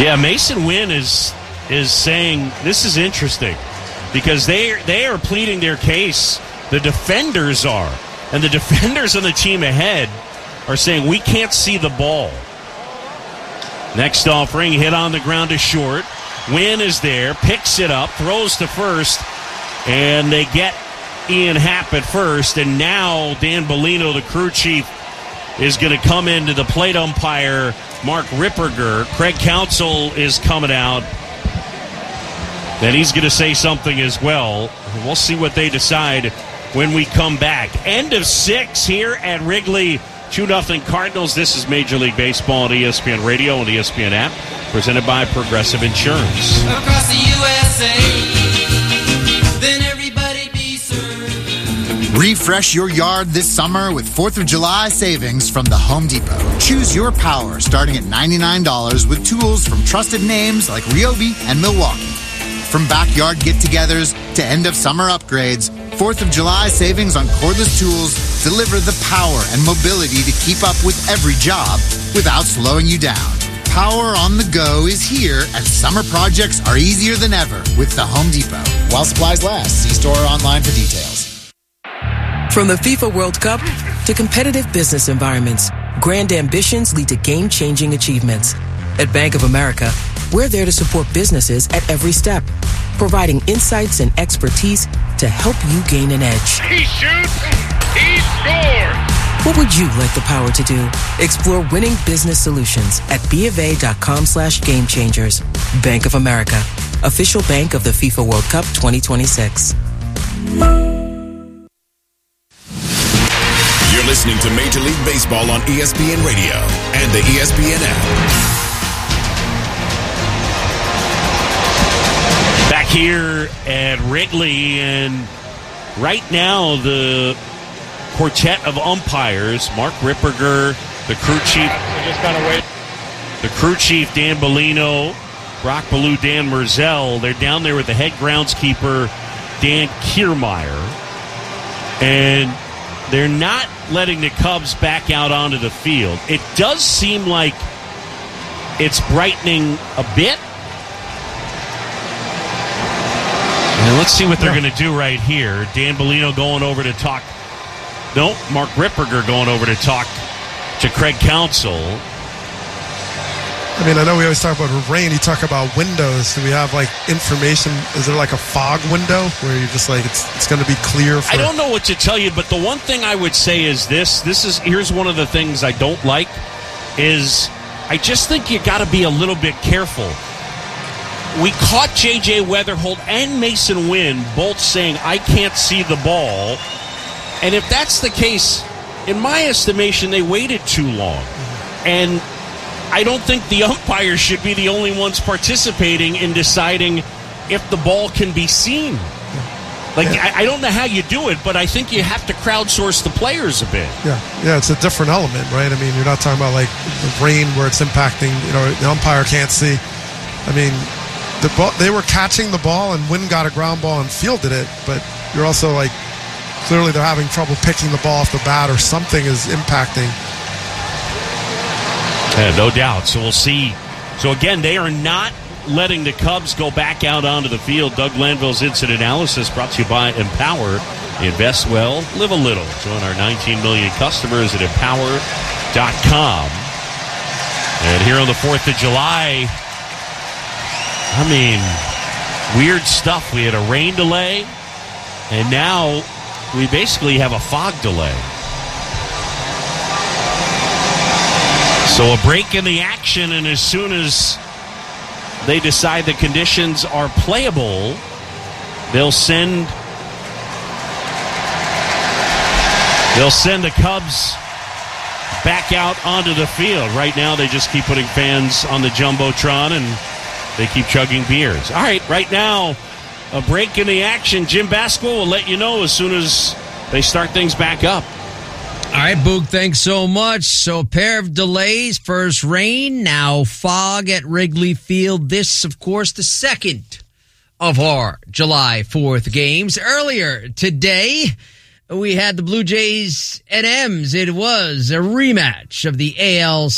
Yeah, Mason Wynn is saying this is interesting because they are pleading their case. The defenders are. And the defenders on the team ahead are saying we can't see the ball. Next offering, hit on the ground to short. Wynn is there, picks it up, throws to first, and they get Ian Happ at first. And now Dan Bellino, the crew chief, is going to come into the plate umpire, Mark Ripperger. Craig Counsell is coming out. And he's going to say something as well. We'll see what they decide when we come back. End of 6 here at Wrigley. 2-0 Cardinals. This is Major League Baseball on ESPN Radio and ESPN app. Presented by Progressive Insurance. Across the USA, then everybody be served. Refresh your yard this summer with 4th of July savings from the Home Depot. Choose your power starting at $99 with tools from trusted names like Ryobi and Milwaukee. From backyard get-togethers to end-of-summer upgrades, 4th of July savings on cordless tools deliver the power and mobility to keep up with every job without slowing you down. Power on the go is here, and summer projects are easier than ever with the Home Depot. While supplies last, see store or online for details. From the FIFA World Cup to competitive business environments, grand ambitions lead to game-changing achievements. At Bank of America, we're there to support businesses at every step, providing insights and expertise to help you gain an edge. He shoots, he scores! What would you like the power to do? Explore winning business solutions at BofA.com/gamechangers. Bank of America, official bank of the FIFA World Cup 2026. You're listening to Major League Baseball on ESPN Radio and the ESPN app. Back here at Wrigley, and right now the quartet of umpires, Mark Ripperger, the crew chief, the crew chief Dan Bellino, Brock Ballou, Dan Merzel, they're down there with the head groundskeeper Dan Kiermaier, and they're not letting the Cubs back out onto the field. It does seem like it's brightening a bit. And let's see what they're going to do right here. Dan Bellino going over to talk. No, Mark Ripperger going over to talk to Craig Counsell. I mean, I know we always talk about rain. You talk about windows. Do we have, like, information? Is there, like, a fog window where you're just, like, it's going to be clear? I don't know what to tell you, but the one thing I would say is here's one of the things I don't like is I just think you got to be a little bit careful. We caught J.J. Weatherholt and Mason Wynn both saying, I can't see the ball. And if that's the case, in my estimation, they waited too long. And I don't think the umpires should be the only ones participating in deciding if the ball can be seen. I don't know how you do it, but I think you have to crowdsource the players a bit. Yeah, it's a different element, right? I mean, you're not talking about, like, the rain where it's impacting, the umpire can't see. I mean, they were catching the ball, and Wynn got a ground ball and fielded it, but you're also, like, clearly they're having trouble picking the ball off the bat or something is impacting. Yeah, no doubt. So we'll see. So, again, they are not letting the Cubs go back out onto the field. Doug Lanville's Instant Analysis brought to you by Empower. Invest well, live a little. Join our 19 million customers at Empower.com. And here on the 4th of July, I mean, weird stuff. We had a rain delay, and now we basically have a fog delay. So a break in the action, and as soon as they decide the conditions are playable, they'll send the Cubs back out onto the field. Right now, they just keep putting fans on the Jumbotron, and they keep chugging beers. All right, right now, a break in the action. Jim Basco will let you know as soon as they start things back up. All right, Boog, thanks so much. So a pair of delays. First rain, now fog at Wrigley Field. This, of course, the second of our July 4th games. Earlier today, we had the Blue Jays and M's. It was a rematch of the AL